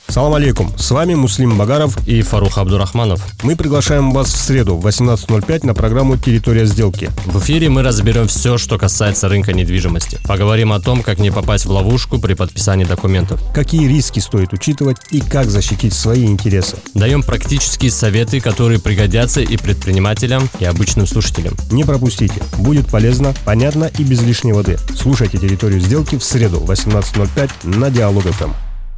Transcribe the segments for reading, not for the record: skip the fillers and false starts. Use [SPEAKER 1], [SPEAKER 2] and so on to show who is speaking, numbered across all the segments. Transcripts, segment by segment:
[SPEAKER 1] Салам алейкум, с вами Муслим Багаров
[SPEAKER 2] и Фарух Абдурахманов.
[SPEAKER 1] Мы приглашаем вас в среду в 18:05 на программу «Территория сделки».
[SPEAKER 2] В эфире мы разберем все, что касается рынка недвижимости. Поговорим о том, как не попасть в ловушку при подписании документов.
[SPEAKER 1] Какие риски стоит учитывать и как защитить свои интересы.
[SPEAKER 2] Даем практические советы, которые пригодятся и предпринимателям, и обычным слушателям.
[SPEAKER 1] Не пропустите, будет полезно, понятно и без лишней воды. Слушайте «Территорию сделки» в среду в 18:05 на Диалог ФМ.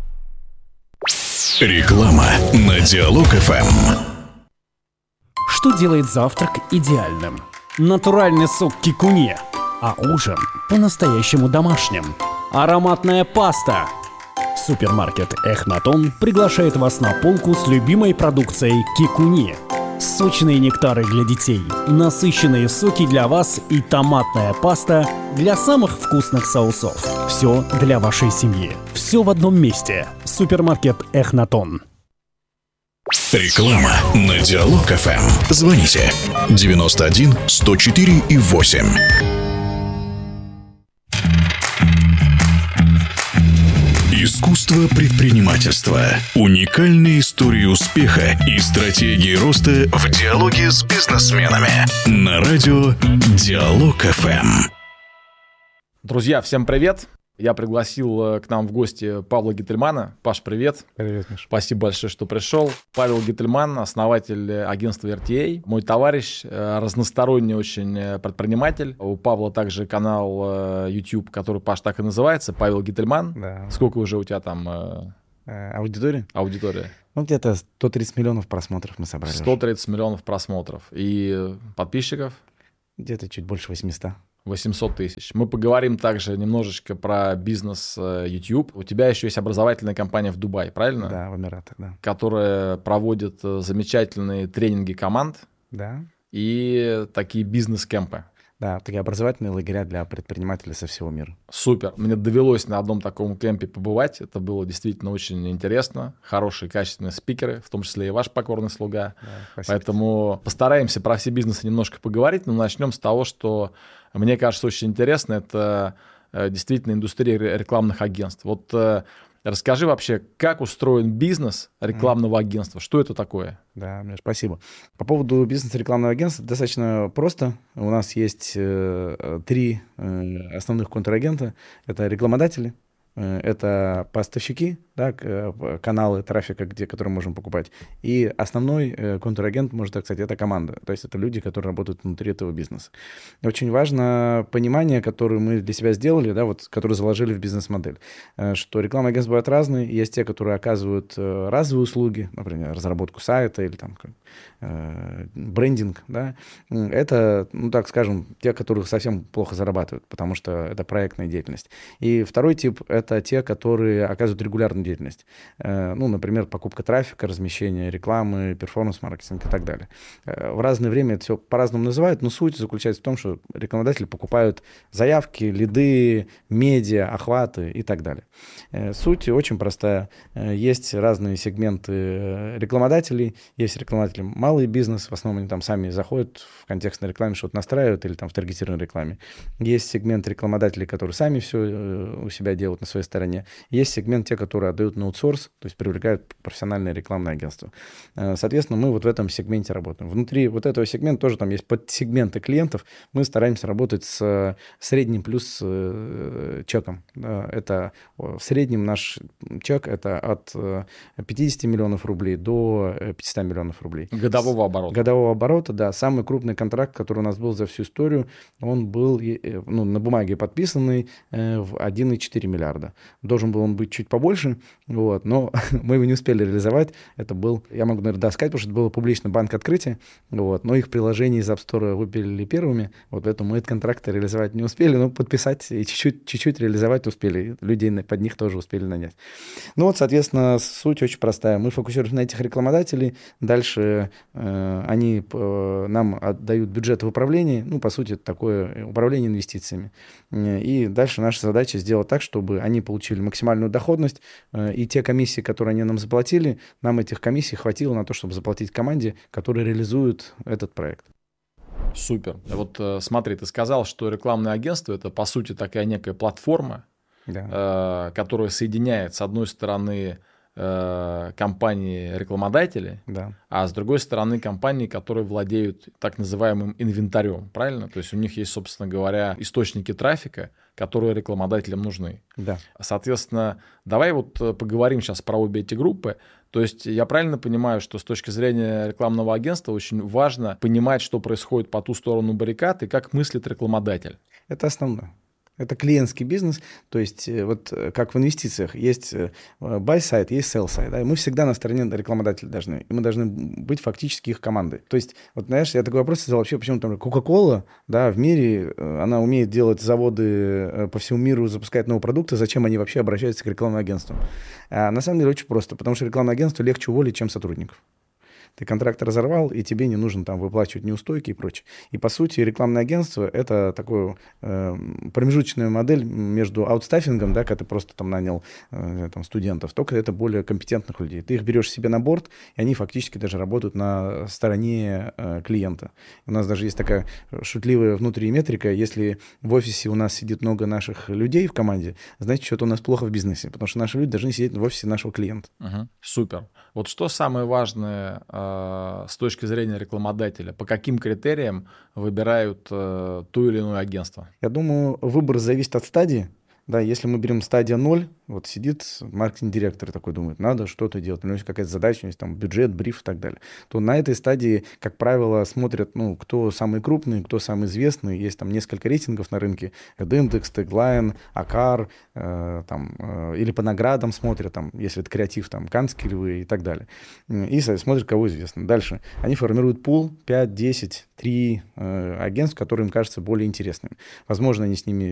[SPEAKER 3] Реклама на Диалог ФМ.
[SPEAKER 4] Что делает завтрак идеальным? Натуральный сок кикуне, а ужин по-настоящему домашним. Ароматная паста. Супермаркет Эхнатон приглашает вас на полку с любимой продукцией кикуне. Сочные нектары для детей, насыщенные соки для вас и томатная паста для самых вкусных соусов. Все для вашей семьи. Все в одном месте. Супермаркет Эхнатон.
[SPEAKER 3] Реклама на Диалог ФМ. Звоните 91 104 и 8. Искусство предпринимательства. Уникальные истории успеха и стратегии роста в диалоге с бизнесменами. На радио Диалог ФМ.
[SPEAKER 5] Друзья, всем привет! Я пригласил к нам в гости Павла Гительмана. Паш, привет.
[SPEAKER 6] Привет, Миша.
[SPEAKER 5] Спасибо большое, что пришел. Павел Гительман, основатель агентства RTA. Мой товарищ, разносторонний очень предприниматель. У Павла также канал YouTube, который, Паш, так и называется, Павел Гительман.
[SPEAKER 6] Да.
[SPEAKER 5] Сколько уже у тебя там
[SPEAKER 6] аудитория? Ну, где-то 130 миллионов просмотров мы собрали.
[SPEAKER 5] 130 миллионов просмотров. И подписчиков?
[SPEAKER 6] Где-то чуть больше 800.
[SPEAKER 5] 800 тысяч. Мы поговорим также немножечко про бизнес YouTube. У тебя еще есть образовательная компания в Дубае, правильно?
[SPEAKER 6] Да, в Эмиратах, да.
[SPEAKER 5] Которая проводит замечательные тренинги команд.
[SPEAKER 6] Да.
[SPEAKER 5] И такие бизнес-кемпы.
[SPEAKER 6] Да, такие образовательные лагеря для предпринимателей со всего мира.
[SPEAKER 5] Супер. Мне довелось на одном таком кемпе побывать. Это было действительно очень интересно. Хорошие, качественные спикеры, в том числе и ваш покорный слуга.
[SPEAKER 6] Да,
[SPEAKER 5] поэтому постараемся про все бизнесы немножко поговорить. Но начнем с того, что мне кажется очень интересно. Это действительно индустрия рекламных агентств. Вот расскажи вообще, как устроен бизнес рекламного агентства? Что это такое?
[SPEAKER 6] Да, Миш, спасибо. По поводу бизнеса рекламного агентства достаточно просто. У нас есть 3 основных контрагента. Это рекламодатели, это поставщики, да, каналы трафика, которые можем покупать. И основной контрагент, можно так сказать, это команда. То есть это люди, которые работают внутри этого бизнеса. И очень важно понимание, которое мы для себя сделали, да, вот, которое заложили в бизнес-модель, что рекламные агентства бывают разные. Есть те, которые оказывают разовые услуги, например, разработку сайта или там брендинг. Да. Это, ну так скажем, те, которые совсем плохо зарабатывают, потому что это проектная деятельность. И второй тип — это те, которые оказывают регулярную деятельность. Ну, например, покупка трафика, размещение рекламы, перформанс-маркетинг и так далее. В разное время это все по-разному называют, но суть заключается в том, что рекламодатели покупают заявки, лиды, медиа, охваты и так далее. Суть очень простая. Есть разные сегменты рекламодателей. Есть рекламодатели малый бизнес, в основном они там сами заходят в контекстной рекламе, что-то настраивают или там в таргетированной рекламе. Есть сегмент рекламодателей, которые сами все у себя делают на своей стороне. Есть сегмент те, которые отдают на аутсорс, то есть привлекают профессиональное рекламное агентство. Соответственно, мы вот в этом сегменте работаем. Внутри вот этого сегмента тоже там есть подсегменты клиентов. Мы стараемся работать с средним плюс чеком. Это в среднем наш чек это от 50 миллионов рублей до 500 миллионов рублей.
[SPEAKER 5] Годового оборота.
[SPEAKER 6] Годового оборота, да. Самый крупный контракт, который у нас был за всю историю, он был на бумаге подписанный в 1,4 миллиарда. Должен был он быть чуть побольше, вот, но мы его не успели реализовать. Это был, я могу, наверное, сказать, потому что это было публично банк открытия, вот, но их приложения из App Store выпилили первыми, вот, поэтому мы этот контракт реализовать не успели, но подписать и чуть-чуть реализовать успели. Людей под них тоже успели нанять. Ну вот, соответственно, суть очень простая. Мы фокусируемся на этих рекламодателей, дальше они нам отдают бюджет в управлении, ну, по сути, это такое управление инвестициями. И дальше наша задача сделать так, чтобы они получили максимальную доходность, и те комиссии, которые они нам заплатили, нам этих комиссий хватило на то, чтобы заплатить команде, которая реализует этот проект.
[SPEAKER 5] Супер. Вот смотри, ты сказал, что рекламное агентство – это, по сути, такая некая платформа,
[SPEAKER 6] да,
[SPEAKER 5] которая соединяет, с одной стороны, компании-рекламодатели,
[SPEAKER 6] Да.
[SPEAKER 5] а с другой стороны компании, которые владеют так называемым инвентарем, правильно? То есть у них есть, собственно говоря, источники трафика, которые рекламодателям нужны.
[SPEAKER 6] Да.
[SPEAKER 5] Соответственно, давай вот поговорим сейчас про обе эти группы. То есть я правильно понимаю, что с точки зрения рекламного агентства очень важно понимать, что происходит по ту сторону баррикад и как мыслит рекламодатель.
[SPEAKER 6] Это основное. Это клиентский бизнес, то есть вот как в инвестициях, есть buy-side, есть sell-side, да, и мы всегда на стороне рекламодателя должны, и мы должны быть фактически их командой. То есть, вот знаешь, я такой вопрос задал вообще, почему там Coca-Cola, да, в мире, она умеет делать заводы по всему миру, запускать новые продукты, зачем они вообще обращаются к рекламным агентствам? А на самом деле очень просто, потому что рекламное агентство легче уволить, чем сотрудников. Ты контракт разорвал, и тебе не нужно там выплачивать неустойки и прочее. И, по сути, рекламное агентство – это такое промежуточная модель между аутстаффингом, да, когда ты просто там нанял там, студентов, только это более компетентных людей. Ты их берешь себе на борт, и они фактически даже работают на стороне клиента. У нас даже есть такая шутливая внутренняя метрика. Если в офисе у нас сидит много наших людей в команде, значит, что-то у нас плохо в бизнесе, потому что наши люди должны сидеть в офисе нашего клиента.
[SPEAKER 5] Супер. Вот что самое важное с точки зрения рекламодателя? По каким критериям выбирают то или иное агентство?
[SPEAKER 6] Я думаю, выбор зависит от стадии. Да, если мы берем стадия 0, вот сидит маркетинг-директор и такой думает, надо что-то делать, у него есть какая-то задача, у него есть там бюджет, бриф и так далее, то на этой стадии, как правило, смотрят, ну, кто самый крупный, кто самый известный, есть там несколько рейтингов на рынке, AdIndex, Tagline, Акар, или по наградам смотрят, там, если это креатив, там, Каннские львы и так далее, и смотрят, кого известно. Дальше они формируют пул 5, 10, 3 агентств, которые им кажутся более интересными. Возможно, они с ними